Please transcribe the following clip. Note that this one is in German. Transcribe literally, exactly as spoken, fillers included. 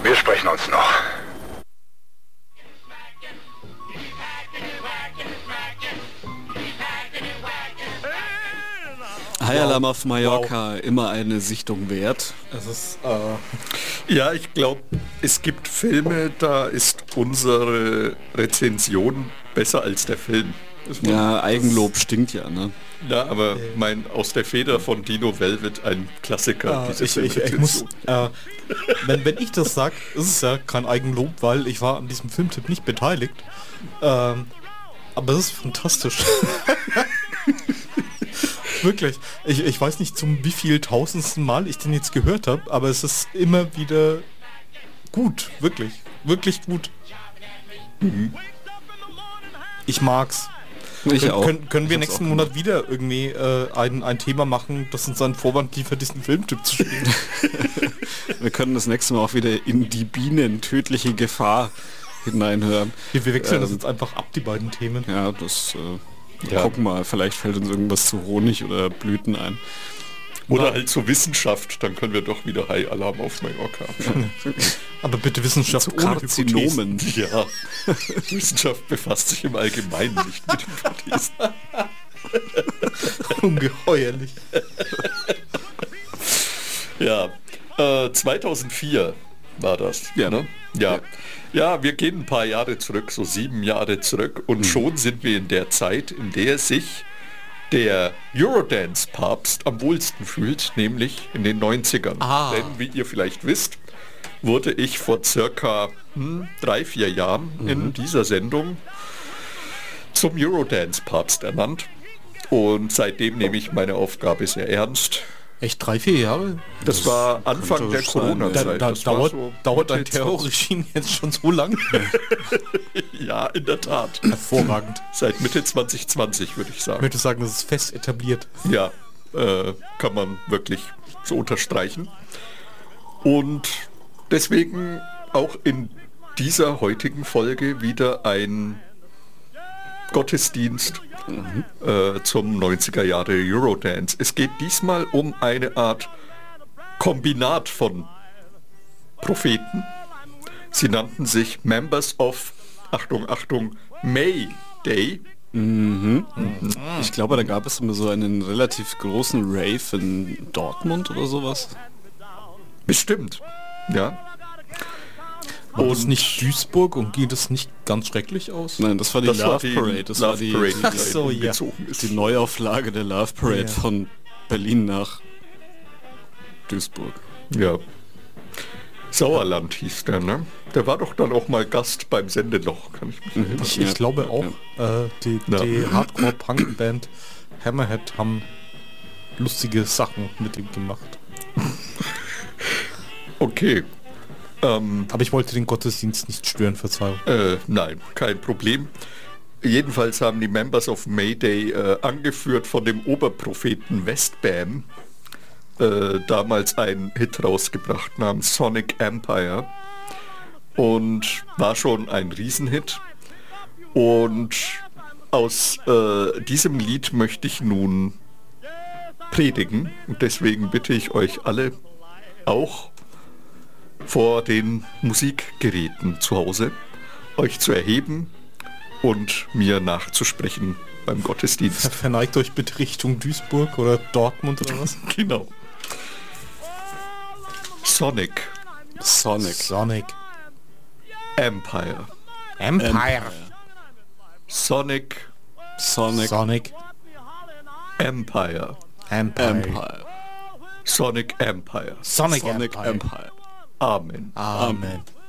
Wir sprechen uns noch. High Alarm auf Mallorca, wow. Immer eine Sichtung wert. Es ist, äh, ja, ich glaube, es gibt Filme, da ist unsere Rezension besser als der Film. Ja, Eigenlob stinkt ja, ne? Ja, aber äh. mein aus der Feder von Dino Velvet ein Klassiker. Äh, ich, ich, ich muss, äh, wenn, wenn ich das sag, ist es ja kein Eigenlob, weil ich war an diesem Filmtipp nicht beteiligt. Ähm, aber es ist fantastisch. Wirklich. Ich, ich weiß nicht, zum wie viel tausendsten Mal ich den jetzt gehört habe, aber es ist immer wieder gut. Wirklich. Wirklich gut. Mhm. Ich mag's. Ich Kön auch. Können, können wir ich nächsten Monat wieder irgendwie äh, ein, ein Thema machen, das uns einen Vorwand liefert, diesen Filmtipp zu spielen? Wir können das nächste Mal auch wieder in die Bienen tödliche Gefahr hineinhören. Wir, wir wechseln ähm, das jetzt einfach ab, die beiden Themen. Ja, das... Äh, Ja. Gucken mal, vielleicht fällt uns irgendwas zu Honig oder Blüten ein. Oder ja. halt zur Wissenschaft, dann können wir doch wieder High Alarm auf Mallorca. Aber bitte Wissenschaft zu Karzinomen. Ja, Wissenschaft befasst sich im Allgemeinen nicht mit Hypothesen. Ungeheuerlich. Ja, äh, zweitausendvier war das. Ja, ne? Ja. ja. Ja, wir gehen ein paar Jahre zurück, so sieben Jahre zurück und mhm. schon sind wir in der Zeit, in der sich der Eurodance-Papst am wohlsten fühlt, nämlich in den neunzigern. Ah. Denn wie ihr vielleicht wisst, wurde ich vor circa hm, drei, vier Jahren mhm. in dieser Sendung zum Eurodance-Papst ernannt. Und seitdem nehme ich meine Aufgabe sehr ernst. Echt drei, vier Jahre? Das, das war Anfang der Corona-Zeit. Da, da dauert, so dauert ein Terrorregime jetzt schon so lang? Ja, in der Tat. Hervorragend. Seit Mitte zwanzig zwanzig, würde ich sagen. Ich würde sagen, das ist fest etabliert. Ja, äh, kann man wirklich so unterstreichen. Und deswegen auch in dieser heutigen Folge wieder ein Gottesdienst mhm. äh, zum neunziger Jahre Eurodance. Es geht diesmal um eine Art Kombinat von Propheten. Sie nannten sich Members of, Achtung, Achtung, May Day. Mhm. Mhm. Ich glaube, da gab es immer so einen relativ großen Rave in Dortmund oder sowas. Bestimmt, ja. War das nicht Duisburg und geht es nicht ganz schrecklich aus? Nein, das war die das Love war die Parade. Das Love war die, Parade, die, Ach so, die, ja. die Neuauflage der Love Parade ja. von Berlin nach Duisburg. Ja. Sauerland hieß der, ne? Der war doch dann auch mal Gast beim Sendeloch, kann ich mich mhm. erinnern. Ich, ich glaube auch, ja. äh, die, ja. die Hardcore-Punk-Band Hammerhead haben lustige Sachen mit ihm gemacht. Okay. Ähm, Aber ich wollte den Gottesdienst nicht stören, Verzeihung. Äh, nein, kein Problem. Jedenfalls haben die Members of Mayday äh, angeführt von dem Oberpropheten Westbam äh, damals einen Hit rausgebracht namens Sonic Empire und war schon ein Riesenhit. Und aus äh, diesem Lied möchte ich nun predigen und deswegen bitte ich euch alle auch vor den Musikgeräten zu Hause euch zu erheben und mir nachzusprechen beim Gottesdienst. Verneigt euch bitte Richtung Duisburg oder Dortmund oder was? Genau. Sonic. Sonic. Sonic. Empire. Empire. Sonic. Sonic. Sonic. Empire. Empire. Empire. Sonic Empire. Sonic, Sonic Empire. Empire. Amen. Amen.